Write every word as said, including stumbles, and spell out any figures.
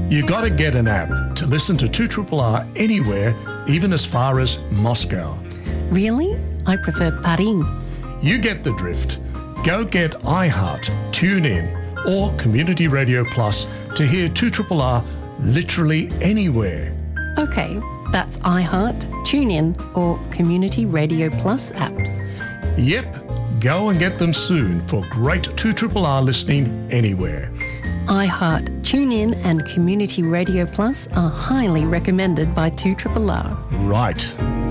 You gotta get an app to listen to two R R anywhere, even as far as Moscow. Really? I prefer Paris. You get the drift. Go get iHeart, TuneIn or Community Radio Plus to hear two R R literally anywhere. Okay, that's iHeart, TuneIn or Community Radio Plus apps. Yep, go and get them soon for great two R R listening anywhere. iHeart, TuneIn and Community Radio Plus are highly recommended by two R R. Right.